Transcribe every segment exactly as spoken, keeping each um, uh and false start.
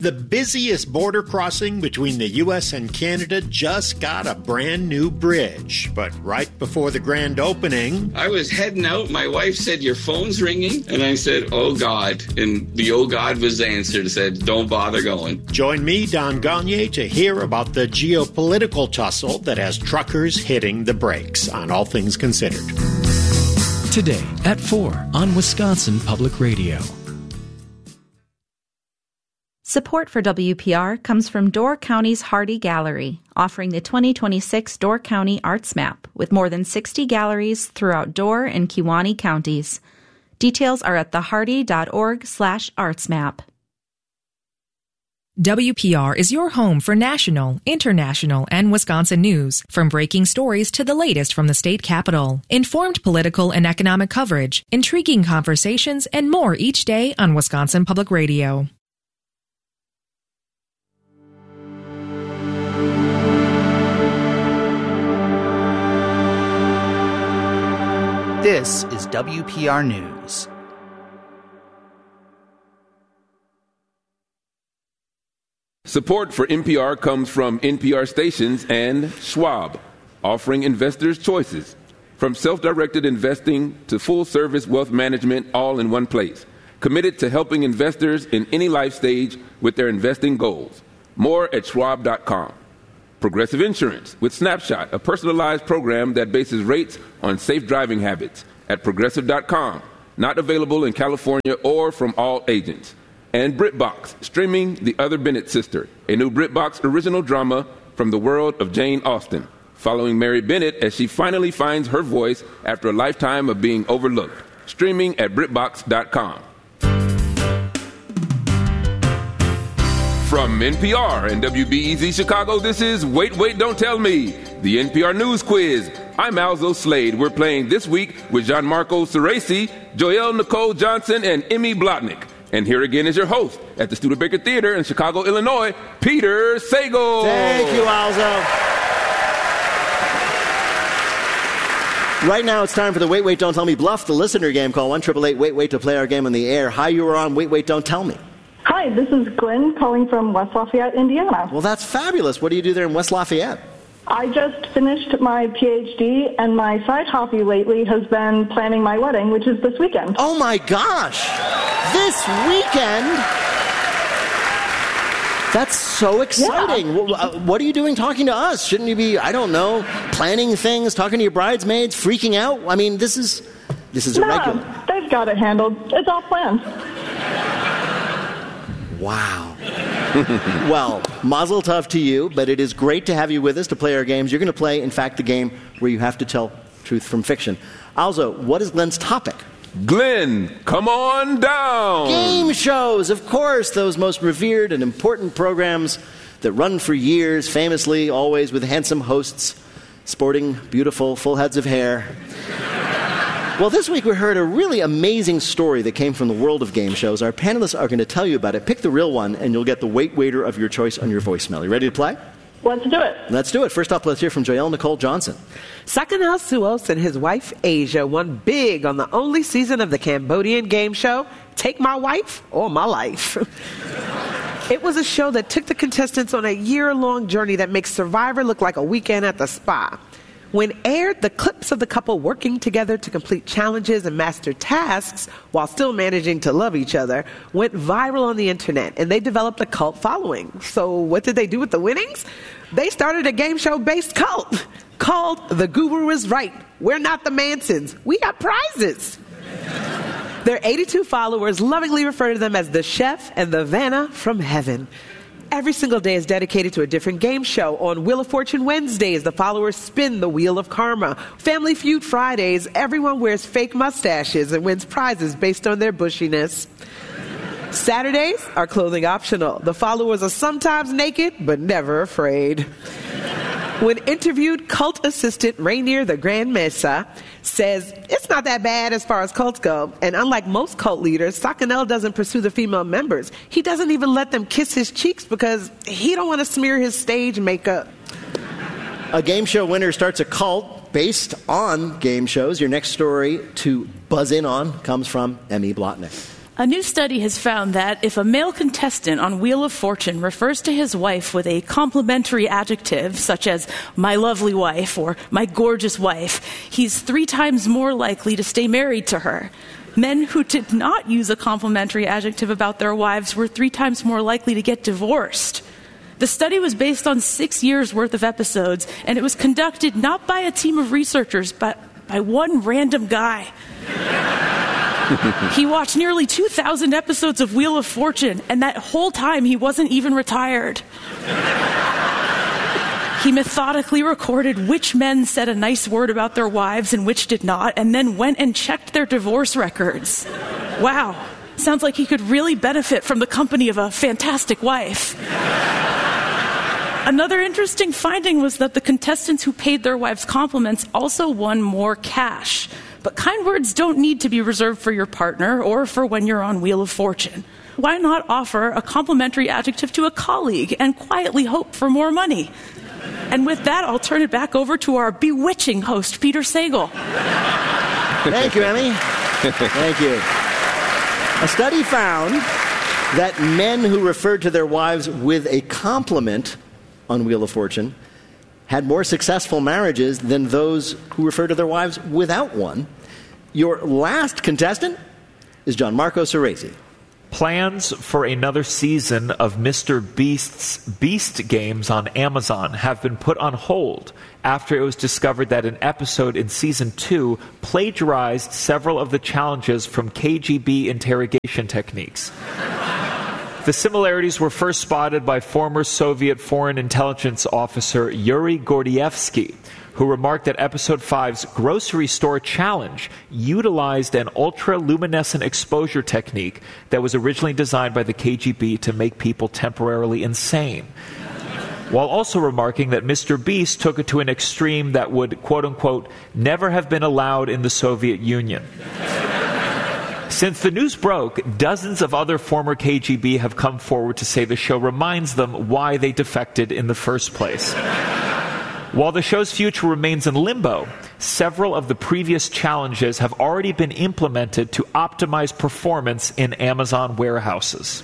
The busiest border crossing between the U S and Canada just got a brand new bridge. But right before the grand opening... I was heading out. My wife said, your phone's ringing. And I said, oh, God. And the oh, God was the answer. It said, don't bother going. Join me, Don Gagné, to hear about the geopolitical tussle that has truckers hitting the brakes on All Things Considered. Today at four on Wisconsin Public Radio. Support for W P R comes from Door County's Hardy Gallery, offering the twenty twenty-six Door County Arts Map with more than sixty galleries throughout Door and Kewaunee counties. Details are at thehardy.org slash artsmap. W P R is your home for national, international, and Wisconsin news, from breaking stories to the latest from the state capitol. Informed political and economic coverage, intriguing conversations, and more each day on Wisconsin Public Radio. This is W P R News. Support for N P R comes from N P R stations and Schwab, offering investors choices. From self-directed investing to full-service wealth management, all in one place. Committed to helping investors in any life stage with their investing goals. More at schwab dot com. Progressive Insurance with Snapshot, a personalized program that bases rates on safe driving habits at progressive dot com. Not available in California or from all agents. And BritBox, streaming The Other Bennett Sister, a new BritBox original drama from the world of Jane Austen, following Mary Bennett as she finally finds her voice after a lifetime of being overlooked. Streaming at brit box dot com. From N P R and W B E Z Chicago, this is Wait, Wait, Don't Tell Me, the N P R News Quiz. I'm Alzo Slade. We're playing this week with Gianmarco Ceresi, Joelle Nicole Johnson, and Emmy Blotnick. And here again is your host at the Studebaker Theater in Chicago, Illinois, Peter Sagal. Thank you, Alzo. Right now, it's time for the Wait, Wait, Don't Tell Me Bluff, the listener game. Call one eight eight eight, wait, wait to play our game on the air. Hi, you are on Wait, Wait, Don't Tell Me. Hi, this is Glenn calling from West Lafayette, Indiana. Well, that's fabulous. What do you do there in West Lafayette? I just finished my P H D, and my side hobby lately has been planning my wedding, which is this weekend. Oh, my gosh. This weekend? That's so exciting. Yeah. What are you doing talking to us? Shouldn't you be, I don't know, planning things, talking to your bridesmaids, freaking out? I mean, this is this is no, irregular. They've got it handled. It's all planned. Wow. Well, mazel tov to you, but it is great to have you with us to play our games. You're going to play, in fact, the game where you have to tell truth from fiction. Alzo, what is Glenn's topic? Glenn, come on down. Game shows, of course, those most revered and important programs that run for years, famously, always with handsome hosts, sporting beautiful, full heads of hair. Well, this week we heard a really amazing story that came from the world of game shows. Our panelists are going to tell you about it. Pick the real one, and you'll get the wait waiter of your choice on your voicemail. You ready to play? Let's do it. Let's do it. First up, let's hear from Joelle Nicole Johnson. Sakana Suos and his wife, Asia, won big on the only season of the Cambodian game show, Take My Wife or My Life. It was a show that took the contestants on a year-long journey that makes Survivor look like a weekend at the spa. When aired, the clips of the couple working together to complete challenges and master tasks while still managing to love each other went viral on the internet, and they developed a cult following. So what did they do with the winnings? They started a game show-based cult called The Guru Is Right. We're not the Mansons. We got prizes. Their eighty-two followers lovingly refer to them as the Chef and the Vanna from Heaven. Every single day is dedicated to a different game show. On Wheel of Fortune Wednesdays, the followers spin the Wheel of Karma. Family Feud Fridays, everyone wears fake mustaches and wins prizes based on their bushiness. Saturdays are clothing optional. The followers are sometimes naked, but never afraid. When interviewed, cult assistant Rainier the Grand Mesa says, it's not that bad as far as cults go. And unlike most cult leaders, Sakanel doesn't pursue the female members. He doesn't even let them kiss his cheeks because he don't want to smear his stage makeup. A game show winner starts a cult based on game shows. Your next story to buzz in on comes from Emmy Blotnick. A new study has found that if a male contestant on Wheel of Fortune refers to his wife with a complimentary adjective, such as my lovely wife or my gorgeous wife, he's three times more likely to stay married to her. Men who did not use a complimentary adjective about their wives were three times more likely to get divorced. The study was based on six years' worth of episodes, and it was conducted not by a team of researchers, but by one random guy. He watched nearly two thousand episodes of Wheel of Fortune, and that whole time he wasn't even retired. He methodically recorded which men said a nice word about their wives and which did not, and then went and checked their divorce records. Wow, sounds like he could really benefit from the company of a fantastic wife. Another interesting finding was that the contestants who paid their wives compliments also won more cash. But kind words don't need to be reserved for your partner or for when you're on Wheel of Fortune. Why not offer a complimentary adjective to a colleague and quietly hope for more money? And with that, I'll turn it back over to our bewitching host, Peter Sagal. Thank you, Emmy. Thank you. A study found that men who referred to their wives with a compliment on Wheel of Fortune had more successful marriages than those who refer to their wives without one. Your last contestant is Gianmarco Ceresi. Plans for another season of Mister Beast's Beast Games on Amazon have been put on hold after it was discovered that an episode in season two plagiarized several of the challenges from K G B interrogation techniques. The similarities were first spotted by former Soviet foreign intelligence officer Yuri Gordievsky, who remarked that Episode five's grocery store challenge utilized an ultra-luminescent exposure technique that was originally designed by the K G B to make people temporarily insane, while also remarking that Mister Beast took it to an extreme that would, quote-unquote, never have been allowed in the Soviet Union. Since the news broke, dozens of other former K G B have come forward to say the show reminds them why they defected in the first place. While the show's future remains in limbo, several of the previous challenges have already been implemented to optimize performance in Amazon warehouses.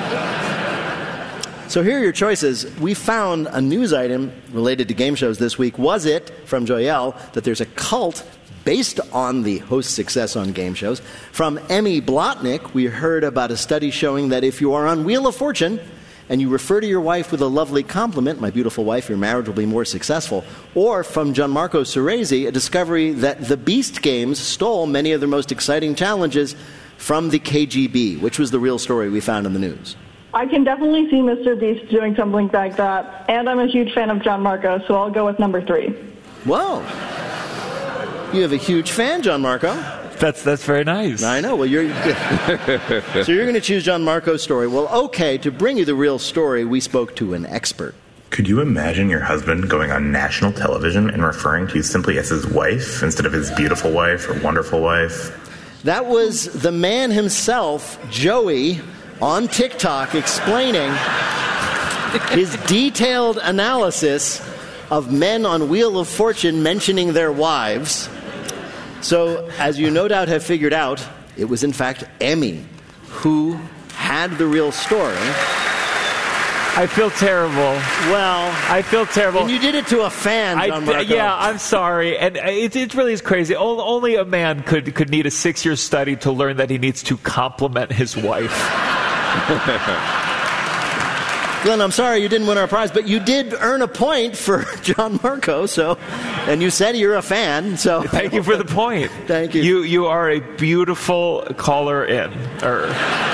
So here are your choices. We found a news item related to game shows this week. Was it, from Joyelle, that there's a cult based on the host's success on game shows? From Emmy Blotnick, we heard about a study showing that if you are on Wheel of Fortune and you refer to your wife with a lovely compliment, my beautiful wife, your marriage will be more successful. Or from Gianmarco Ceresi, a discovery that the Beast Games stole many of their most exciting challenges from the K G B, which was the real story we found in the news. I can definitely see Mister Beast doing something like that, and I'm a huge fan of Gianmarco, so I'll go with number three. Whoa. You have a huge fan, Gianmarco. That's that's very nice. I know. Well, you're so you're going to choose Gianmarco's story. Well, okay. To bring you the real story, we spoke to an expert. Could you imagine your husband going on national television and referring to you simply as his wife instead of his beautiful wife or wonderful wife? That was the man himself, Joey, on TikTok, explaining his detailed analysis of men on Wheel of Fortune mentioning their wives. So, as you no doubt have figured out, it was in fact Emmy who had the real story. I feel terrible. Well, I feel terrible. And you did it to a fan, John I, Yeah, I'm sorry. And it, it really is crazy. Only a man could, could need a six-year study to learn that he needs to compliment his wife. Glenn, I'm sorry you didn't win our prize, but you did earn a point for Gianmarco, so, and you said you're a fan, so. Thank you for the point. Thank you. You you are a beautiful caller in. Er.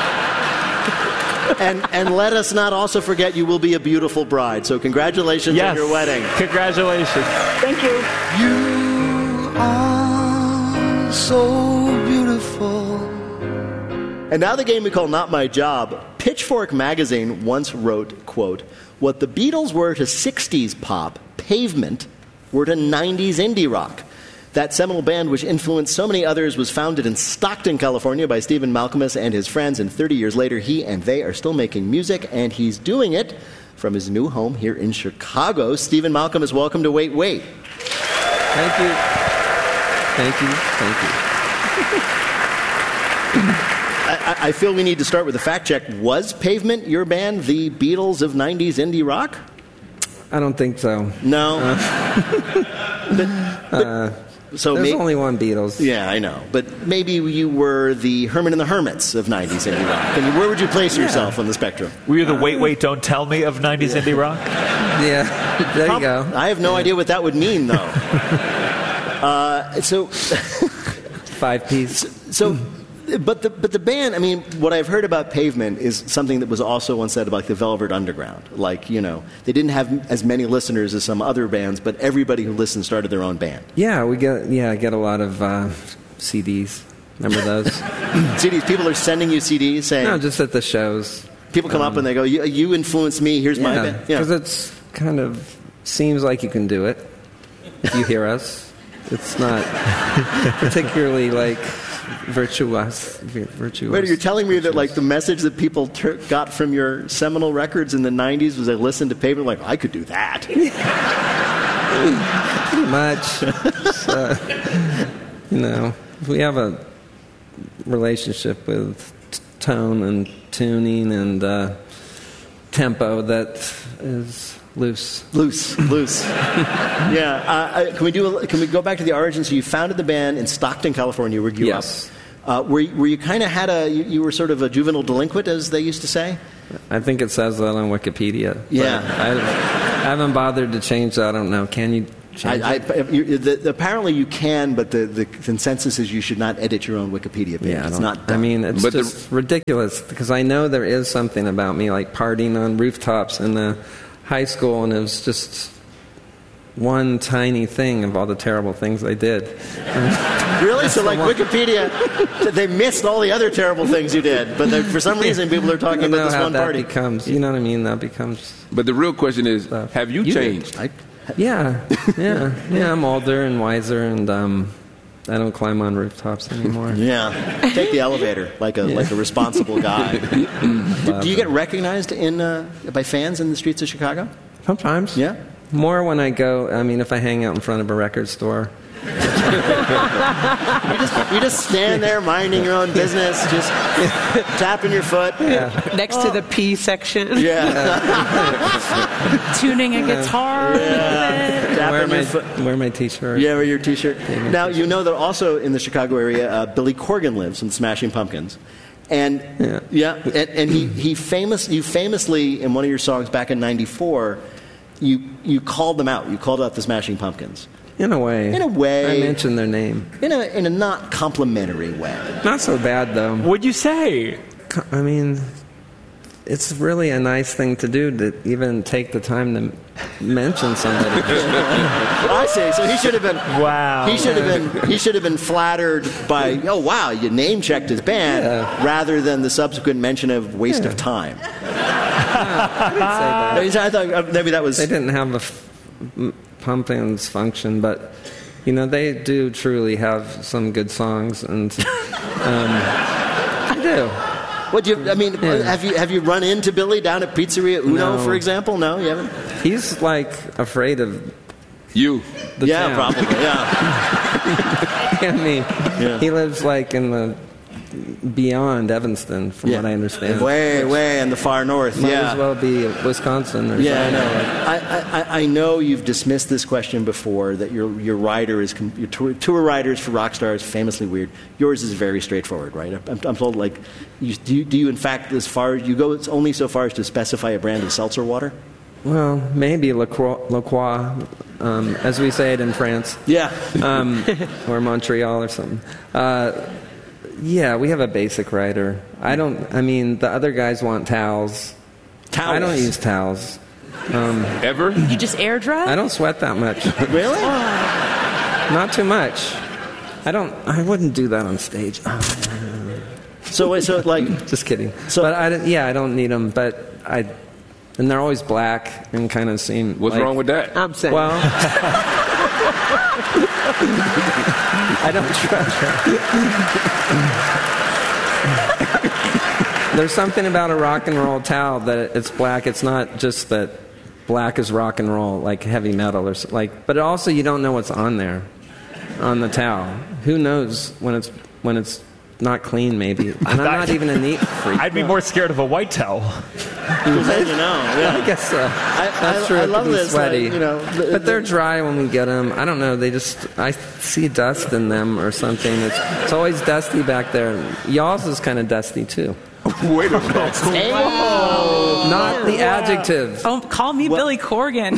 and and let us not also forget you will be a beautiful bride, so congratulations yes. on your wedding. Congratulations. Thank you. You are so beautiful. And now the game we call Not My Job. Pitchfork magazine once wrote, quote, what the Beatles were to sixties pop, Pavement were to nineties indie rock. That seminal band, which influenced so many others, was founded in Stockton, California by Stephen Malkmus and his friends, and thirty years later, he and they are still making music, and he's doing it from his new home here in Chicago. Stephen Malkmus, welcome to Wait, Wait. Thank you. Thank you. Thank you. I, I, I feel we need to start with a fact check. Was Pavement your band, the Beatles of nineties indie rock? I don't think so. No. Uh, but, but, uh, so there's may- only one Beatles. Yeah, I know. But maybe you were the Herman and the Hermits of nineties indie rock. And where would you place Yeah. yourself on the spectrum? Were you the Wait, Wait, Don't Tell Me of nineties indie rock? Yeah, there you go. I have no idea what that would mean, though. uh, so, five piece. So, but the but the band. I mean, what I've heard about Pavement is something that was also once said about the Velvet Underground. Like, you know, they didn't have as many listeners as some other bands, but everybody who listened started their own band. Yeah, we get yeah get a lot of uh, C Ds. Remember those? C Ds. People are sending you C Ds saying. No, just at the shows. People come Um, up and they go, "You, you influenced me. Here's my Yeah, band." because it's kind of seems like you can do it if you hear us. It's not particularly like virtuous. Virtuous. Wait, you're telling me that like the message that people ter- got from your seminal records in the nineties was they listened to Pavement like, I could do that. Pretty much. Uh, you know, we have a relationship with t- tone and tuning and uh, tempo that is loose. Loose, loose. Yeah. Uh, I- can we do? A, can we go back to the origins? So you founded the band in Stockton, California, where you grew Yes. up. Uh, where, where you kind of had a, you, you were sort of a juvenile delinquent, as they used to say. I think it says that on Wikipedia. Yeah. But I, I haven't bothered to change that. I don't know. Can you change I, I, it? you, the, apparently you can, but the, the consensus is you should not edit your own Wikipedia page. Yeah, I it's don't- not. I mean, it's But the- just ridiculous because I know there is something about me, like partying on rooftops in the high school, and it was just one tiny thing of all the terrible things I did. Really? So, like Wikipedia, they missed all the other terrible things you did, but they- for some reason people are talking I don't about know this how one that party. becomes. You know what I mean? That becomes. But the real question is, have you, You did. changed? I, Yeah, yeah, yeah. I'm older and wiser, and um, I don't climb on rooftops anymore. Yeah, take the elevator like a Yeah. like a responsible guy. do, do you get recognized in uh, by fans in the streets of Chicago? Sometimes. Yeah. More when I go. I mean, if I hang out in front of a record store. You just, you just stand there minding your own business, just tapping your foot. Next to the P section. Yeah. Tuning a guitar. Yeah. Tapping Wear your my, foot. wear my T-shirt. Yeah, wear your T-shirt. my Now, you know that also in the Chicago area, uh, Billy Corgan lives from Smashing Pumpkins. And Yeah. yeah, and, and he, he famous you famously in one of your songs back in ninety-four, you you called them out. You called out the Smashing Pumpkins. In a way. In a way. I mentioned their name. In a in a not complimentary way. Not so bad though. What'd you say? I mean, it's really a nice thing to do to even take the time to mention somebody. I see. So he should have been. Wow. He should have been. He should have been flattered by. Oh wow, you name checked his band, Yeah. rather than the subsequent mention of waste Yeah. of time. I didn't say that. I, mean, I thought uh, maybe that was. They didn't have a f- m- pumpkins function, but you know they do truly have some good songs, and um, they do. What do you? I mean, Yeah. have you have you run into Billy down at Pizzeria Uno, No. for example? No, you haven't. He's like afraid of You. the yeah, town. probably. Yeah. I mean, Yeah. he lives like in the beyond Evanston, from yeah. what I understand. Way, way in the far north. Might yeah. as well be Wisconsin or Yeah, I something. know. I, I, I know you've dismissed this question before, that your your rider is com- your tour, tour riders for rock stars famously weird. Yours is very straightforward, right? I'm, I'm told like, you, do you, do you in fact as far as you go, it's only so far as to specify a brand of seltzer water? Well, maybe La Croix, La Croix um, as we say it in France. Yeah. Um, or Montreal or something. Uh, yeah, we have a basic rider. I don't, I mean, the other guys want towels. Towels. I don't use towels. Um, Ever? You just air dry? I don't sweat that much. Really? Not too much. I don't, I wouldn't do that on stage. So, wait, so like, Just kidding. So- but I, don't- yeah, I don't need them, but I, and they're always black and kind of seem What's like- wrong with that? I'm saying. Well, I don't trust. There's something about a rock and roll towel that it's black. It's not just that black is rock and roll, like heavy metal or so- like. But also, you don't know what's on there, on the towel. Who knows when it's when it's not clean, maybe. And I'm not even a neat freak. I'd be more scared of a white towel. You know, yeah. I guess so. I, That's I, true. I It could love be this. sweaty. Like, you know, the, but they're dry when we get them. I don't know. They just, I see dust in them or something. It's, it's always dusty back there. Y'all's is kind of dusty, too. Wait a minute. Hey. Whoa. Not the adjective. Oh, call me Billy Corgan.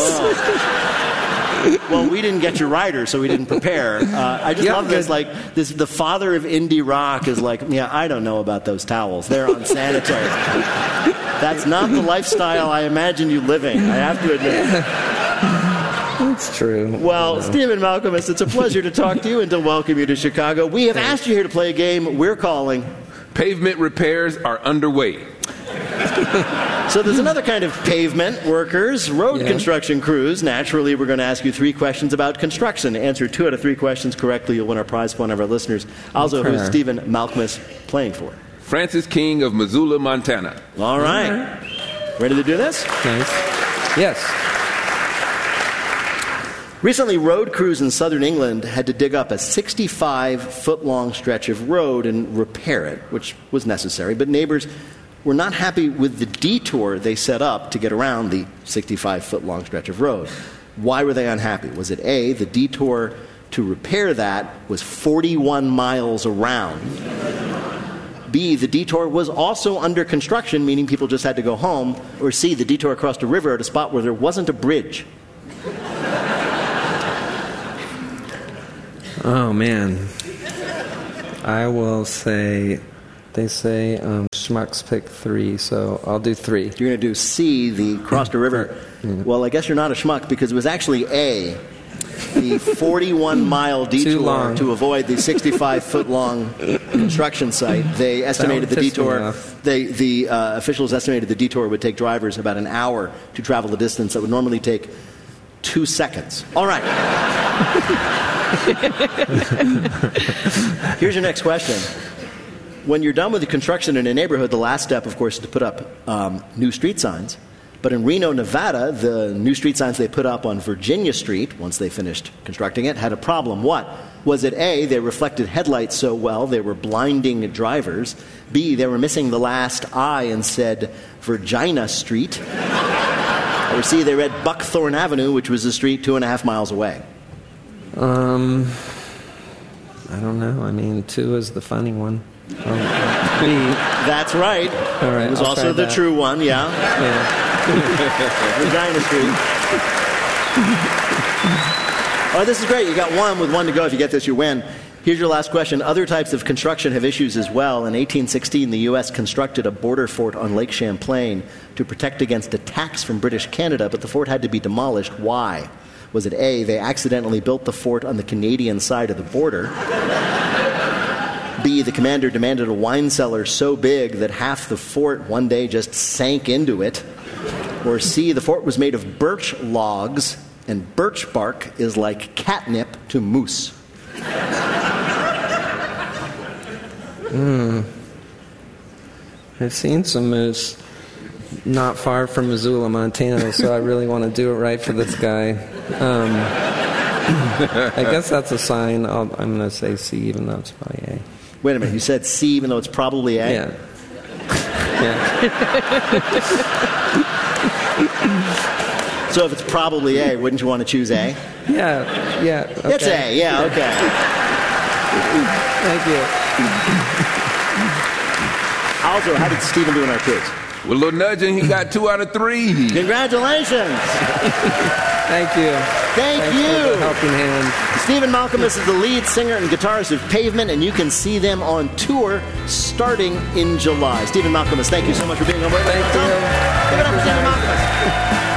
Well, we didn't get your rider, so we didn't prepare. Uh, I just Yeah, love this. good. Like this, the father of indie rock is like, yeah, I don't know about those towels. They're unsanitary. That's not the lifestyle I imagined you living. I have to admit. It's true. Well, Stephen Malcolmus, it's a pleasure to talk to you and to welcome you to Chicago. We have asked you here to play a game we're calling Pavement repairs are underway. So there's another kind of pavement workers, road Yeah. construction crews. Naturally, we're going to ask you three questions about construction. Answer two out of three questions correctly, you'll win our prize for one of our listeners. Also, Okay. who's Stephen Malcolmus playing for? Francis King of Missoula, Montana. All right. Ready to do this? Nice. Yes. Recently, road crews in southern England had to dig up a sixty-five foot long stretch of road and repair it, which was necessary. But neighbors were not happy with the detour they set up to get around the sixty-five foot long stretch of road. Why were they unhappy? Was it A, the detour to repair that was forty-one miles around? B, the detour was also under construction, meaning people just had to go home? Or C, the detour across the river at a spot where there wasn't a bridge? Oh, man. I will say, they say um, schmucks pick three, so I'll do three. You're going to do C, the cross the river. Yeah. Well, I guess you're not a schmuck because it was actually A, the forty-one mile detour long. to avoid the sixty-five foot long construction site. They estimated the That would piss me detour. off. They, the uh, officials estimated the detour would take drivers about an hour to travel the distance that would normally take two seconds. All right. Here's your next question. When you're done with the construction in a neighborhood, the last step, of course, is to put up um, new street signs. But in Reno, Nevada, the new street signs they put up on Virginia Street, once they finished constructing it, had a problem. What? Was it A, they reflected headlights so well they were blinding drivers? B, they were missing the last I and said Virginia Street? Or C, they read Buckthorn Avenue, which was a street two and a half miles away? Um, I don't know. I mean, two is the funny one. Um, B. That's right. All right. It was I'll also try the that. true one, yeah. Yeah. Regina Street. Oh, this is great. You got one with one to go. If you get this, you win. Here's your last question. Other types of construction have issues as well. In eighteen sixteen, the U S constructed a border fort on Lake Champlain to protect against attacks from British Canada, but the fort had to be demolished. Why? Was it A, they accidentally built the fort on the Canadian side of the border? B, the commander demanded a wine cellar so big that half the fort one day just sank into it? Or C, the fort was made of birch logs, and birch bark is like catnip to moose? Hmm. I've seen some moose not far from Missoula, Montana, so I really want to do it right for this guy. Um, I guess that's a sign. I'll, I'm going to say C, even though it's probably A. Wait a minute. You said C, even though it's probably A? Yeah. Yeah. So if it's probably A, wouldn't you want to choose A? Yeah. Yeah. Okay. It's A. Yeah, okay. Thank you. Also, how did Stephen do in our quiz? With a little nudging, he got two out of three. Congratulations. Thank you. Thank Thanks you. for the helping hand. Stephen Malcolmus is the lead singer and guitarist of Pavement, and you can see them on tour starting in July. Stephen Malcolmus, thank you so much for being on. Thank you. Give it up for Stephen Malcolmus.